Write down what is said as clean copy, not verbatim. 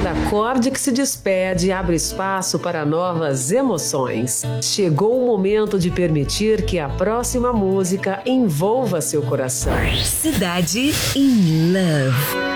Cada acorde que se despede abre espaço para novas emoções. Chegou o momento de permitir que a próxima música envolva seu coração. Cidade in Love.